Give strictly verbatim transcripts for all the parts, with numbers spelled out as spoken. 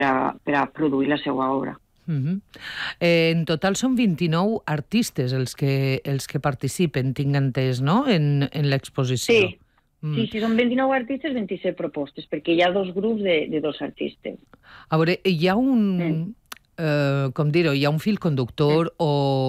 a, per a produir la seva obra. Uh-huh. eh, en total són vint-i-nou artistes els que, els que participen, tinc entès, no?, en, en l'exposició. Sí, mm. sí, sí, són vint-i-nou artistes, vint-i-set propostes, perquè hi ha dos grups de, de dos artistes. A veure, hi ha un... Mm. Eh, com dir-ho, hi ha un fil conductor mm.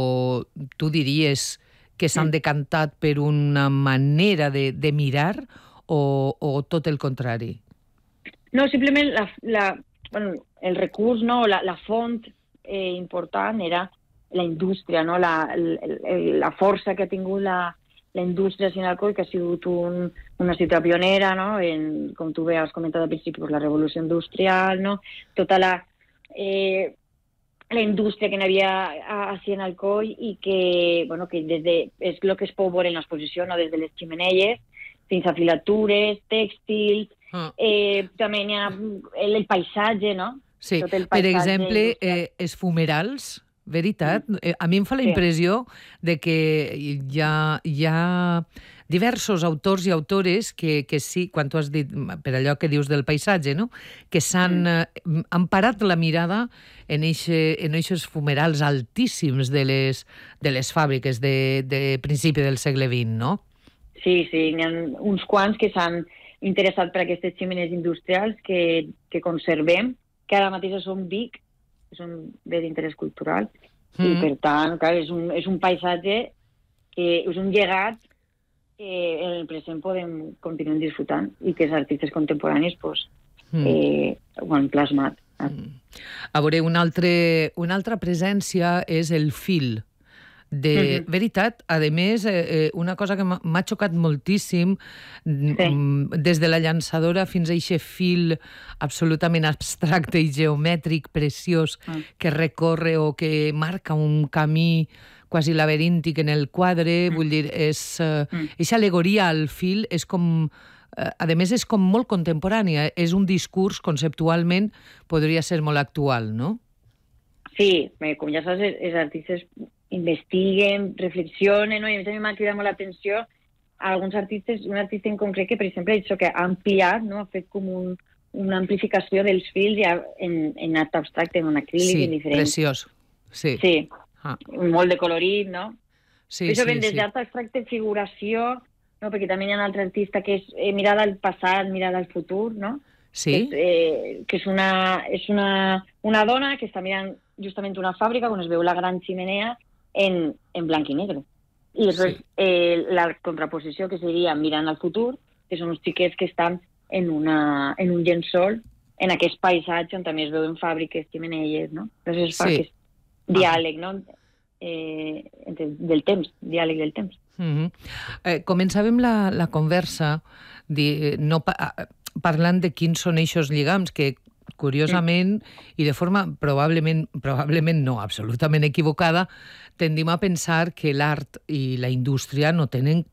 o tu diries que s'han mm. decantat per una manera de, de mirar o, o tot el contrari? No, simplement la, la, bueno, el recurs, no, la, la font eh, important era la indústria, no? la, la, la força que ha tingut la, la indústria sin alcohol, que ha sigut un, una ciutat pionera, no? En, com tu bé has comentat al principi, pues, la revolució industrial, no? Tota la... Eh, la indústria que n'hi havia així en Alcoi i que, bueno, que des de, és el que es pot veure en l'exposició, no? Des de les ximeneies fins a filatures, tèxtils, ah. eh, també hi ha el, el paisatge, no? Sí, el paisatge, per exemple, eh, els fumerals, veritat? Mm. Eh, a mi em fa la impressió sí. de que hi ha, hi ha diversos autors i autores que, que sí, quan tu has dit, per allò que dius del paisatge, no?, que s'han mm. han parat la mirada en aquests fumerals altíssims de les, de les fàbriques de, de principi del segle vint, no? Sí, sí, n'hi ha uns quants que s'han interessat per aquestes ximenees industrials que, que conservem, que ara mateix són Vic, és un bé d'interès cultural, mm. i per tant, clar, és un, és un paisatge que és un llegat que en el present podem continuar disfrutant i que els artistes contemporanis pues, mm. eh, ho han plasmat. Mm. A veure, una, altre, una altra presència és el fil. De mm-hmm. veritat, a més, eh, una cosa que m'ha xocat moltíssim, sí. des de la llançadora fins a aquest fil absolutament abstracte i geomètric preciós mm. que recorre o que marca un camí quasi laberíntic en el quadre, mm. vull dir, és, eh, mm. aquesta alegoria al fil és com, eh, a més és com molt contemporània, és un discurs conceptualment podria ser molt actual, no? Sí, com ja saps, els artistes investiguen, reflexionen, no? I a mi m'ha cridat molt l'atenció a alguns artistes, un artista en concret que, per exemple, això que ha ampliat, no? Ha fet com un, una amplificació dels fils ja en, en art abstracte, en un acrílic, sí, en diferent. Preciós. Sí, sí. Ah. Molt de colorit, no? Sí, això sí, ven des sí. d'art abstracte, figuració, no? Perquè també hi ha un altre artista que és eh, mirada al passat, mirada al futur, no? Sí. Que és, eh, que és, una, és una, una dona que està mirant justament una fàbrica on es veu la gran ximenea en, en blanc i negre. I després sí. eh, la contraposició que seria mirant al futur, que són uns xiquets que estan en, una, en un llençol, en aquest paisatge on també es veuen fàbriques, ximeneies, no? Llavors es fa sí. aquest diàleg, no? Eh, del temps, diàleg del temps. Mm-hmm. eh, començàvem la, la conversa di, no, pa, parlant de quins són eixos lligams que curiosament, mm. i de forma probablement, probablement no, absolutament equivocada, tendim a pensar que l'art i la indústria no tenen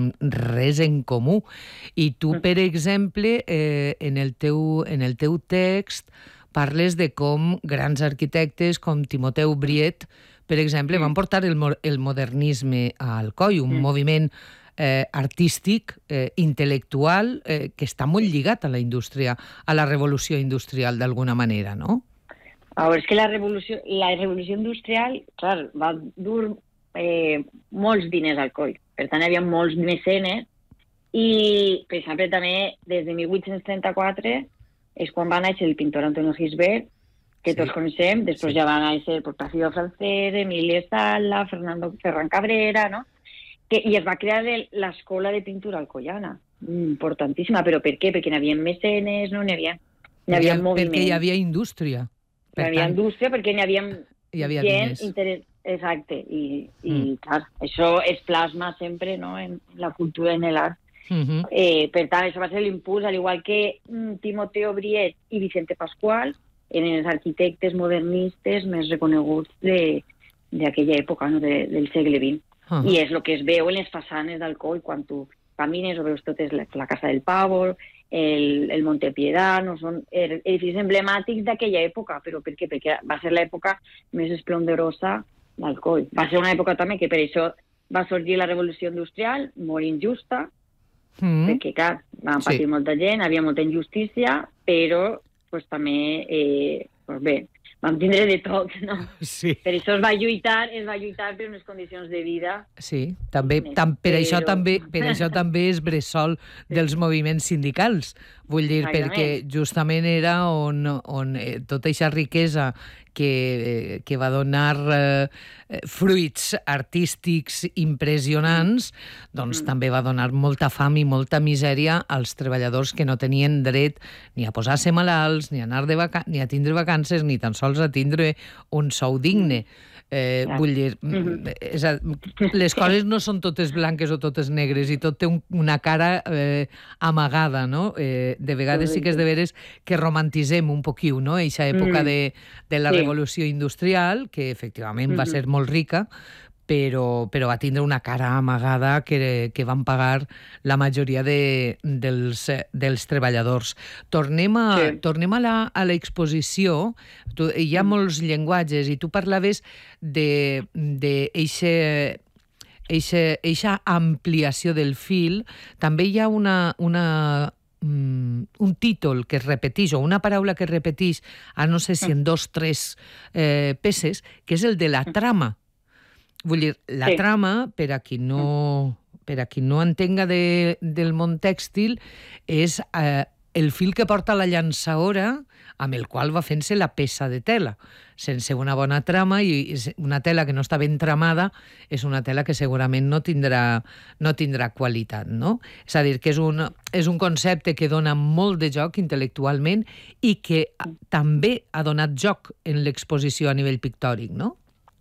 res en comú. I tu, per exemple, eh, en, el teu, en el teu text parles de com grans arquitectes com Timoteu Briet, per exemple, van portar el, el modernisme a Alcoi, un mm. moviment Eh, artístic, eh, intel·lectual, eh, que està molt lligat a la indústria, a la revolució industrial, d'alguna manera, no? A veure, és que la revolució, la revolució industrial, clar, va dur eh, molts diners al coll. Per tant, hi havia molts mecenes i, per exemple, també, des de mil vuit-cents trenta-quatre és quan va néixer el pintor Antonio Gisbert, que sí. tots coneixem, després sí. ja va néixer el Plácido Francés, Emilio Sala, Fernando Ferran Cabrera, no? Que, i es va crear l'escola de pintura alcoiana, importantíssima, però per què? Perquè n'hi havia mecenes, no? N'hi havia, n'hi havia moviment. Perquè hi havia indústria. Per hi havia tant, indústria perquè n'hi havia, hi havia gent interès. Exacte, i, i mm. clar, això es plasma sempre, no? En la cultura, en l'art. Mm-hmm. Eh, per tant, això va ser l'impuls, al igual que mm, Timoteo Briet i Vicente Pascual, eren els arquitectes modernistes més reconeguts d'aquella època, no? de, del segle vint. Uh-huh. I és el que es veu en les façanes d'Alcoi, quan tu camines o veus totes la, la Casa del Pavo, el, el Montepiedad, no? Són edificis emblemàtics d'aquella època. Però per què? Perquè va ser l'època més esplendorosa d'Alcoi. Va ser una època també que per això va sorgir la revolució industrial, molt injusta, mm. perquè, clar, van patir sí. molta gent, havia molta injustícia, però pues, també, eh, pues bé, vam tindre de tot, no? Sí. Per això es va lluitar, es va lluitar per unes condicions de vida. Sí, també, Més, tam, per, però... això també, per això també és bressol dels moviments sindicals. Vull dir, Exactament. perquè justament era on, on eh, tota aquesta riquesa que, eh, que va donar eh, fruits artístics impressionants, doncs mm. també va donar molta fam i molta misèria als treballadors que no tenien dret ni a posar-se malalts, ni a anar de vaca ni a tindre vacances, ni tan sols a tindre un sou digne. Eh, ja. Vull dir, mm-hmm. és a, les coses no són totes blanques o totes negres i tot té un, una cara eh, amagada, no? Eh, de vegades sí que és de veres que romantitzem un poquiu, no? Eixa època mm. de, de la sí. revolució industrial, que efectivament mm-hmm. va ser molt rica, però, però va tindre una cara amagada que, que van pagar la majoria de, dels, dels treballadors. Tornem a, sí. tornem a, la, a l'exposició. Tu, hi ha mm. molts llenguatges i tu parlaves de, de eixe, eixe, eixa ampliació del fil. També hi ha una... una un títol que es repeteix o una paraula que es repeteix a no sé si en dos, tres eh, peces, que és el de la trama. Vull dir, la sí. trama, per a qui no, per a qui no entenga de, del món tèxtil, és eh, el fil que porta la llançadora amb el qual va fent-se la peça de tela. Sense una bona trama i una tela que no està ben tramada és una tela que segurament no tindrà, no tindrà qualitat, no? És a dir, que és un, és un concepte que dona molt de joc intel·lectualment i que també ha donat joc en l'exposició a nivell pictòric, no?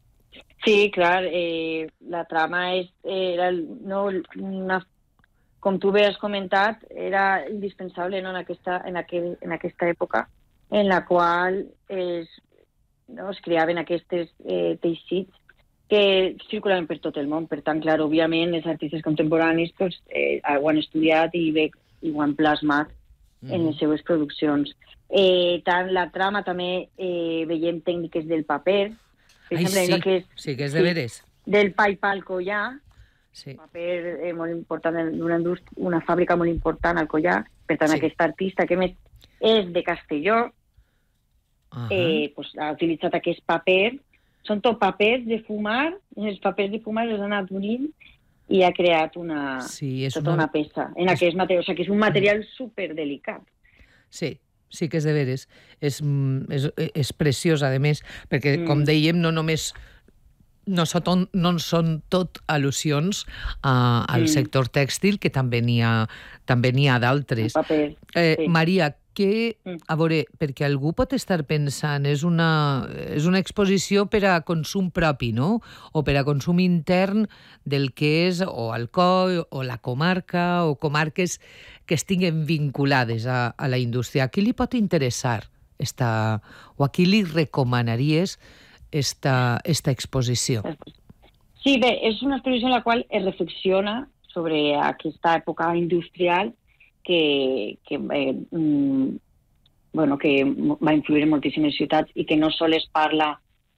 Sí, clar, eh, la trama és, era, no, una, com tu bé has comentat, era indispensable, no, en, aquesta, en, aquel, en aquesta època en la qual es, no, es creaven aquests eh, teixits que circulaven per tot el món. Per tant, clar, òbviament, els artistes contemporanis pues, eh, ho han estudiat i, bé, i ho han plasmat mm. en les seues produccions. Eh, tant la trama també eh, veiem tècniques del paper. Ai, sí, que és, sí, que és de veres. Sí, del pa i pa al collar. Sí. Paper eh, molt important, una, una fàbrica molt important al collar. Per tant, sí. aquest artista, que més és de Castelló, uh-huh. eh, pues, ha utilitzat aquest paper. Són tot papers de fumar, els papers de fumar els ha anat unint i ha creat una, sí, és tota una... una peça en és... aquest material. O sigui, que és un material superdelicat. Sí, sí que és de veres. És, és, és preciós, a més, perquè, mm. com dèiem, no només... No són, no són tot al·lusions uh, al mm. sector tèxtil, que també n'hi ha, també n'hi ha d'altres. Eh, sí. Maria, que, a veure, perquè algú pot estar pensant, és una, és una exposició per a consum propi, no? O per a consum intern del que és o Alcoi o la comarca o comarques que estiguen vinculades a, a la indústria. A qui li pot interessar esta, o a qui li recomanaries esta, esta exposició? Sí, bé, és una exposició en la qual es reflexiona sobre aquesta època industrial que, que, eh, mm, bueno, que va influir en moltíssimes ciutats i que no sols parla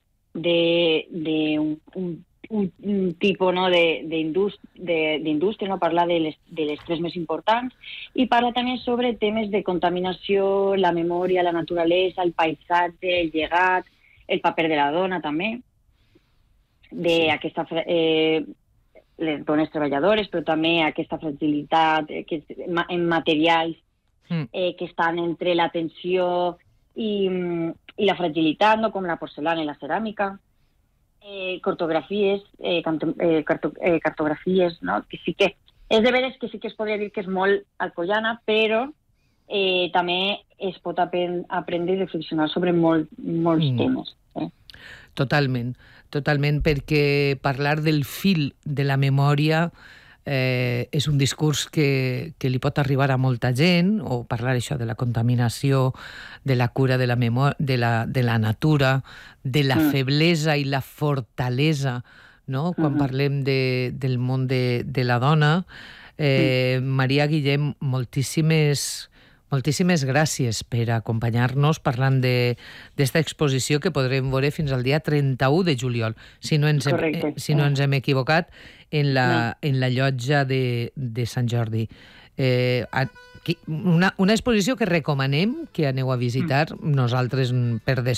d'un un, un, un tipus, no, d'indústria, no? Parla de les, de les tres més importants i parla també sobre temes de contaminació, la memòria, la naturalesa, el paisatge, el llegat, el paper de la dona també, d'aquesta... Eh, les dones treballadores, però també aquesta fragilitat eh, que, en materials mm. eh, que estan entre la tensió i, i la fragilitat, no? Com la porcelana i la ceràmica, eh, cartografies, eh, canto, eh, carto, eh, cartografies, no? Que sí que és de veres que sí que es podria dir que és molt alcoiana, però eh, també es pot aprendre, aprendre i reflexionar sobre molt, molts mm. temes. Eh? Totalment. Totalment, perquè parlar del fil de la memòria eh, és un discurs que, que li pot arribar a molta gent, o parlar això de la contaminació, de la cura de la, memòria, de la, de la natura, de la mm. feblesa i la fortalesa, no? Quan mm-hmm. parlem de, del món de, de la dona. Eh, mm. Maria Guillem, moltíssimes... Moltíssimes gràcies per acompanyar-nos parlant d'esta exposició que podrem veure fins al dia trenta-u de juliol, si no ens hem, eh, si no ens hem equivocat, en la, no. en la llotja de, de Sant Jordi. Eh, una, una exposició que recomanem que aneu a visitar. Nosaltres, per